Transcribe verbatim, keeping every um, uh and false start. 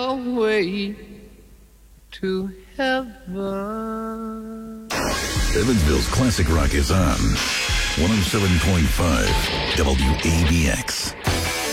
the way to heaven. Evansville's classic rock is on one oh seven point five W A B X.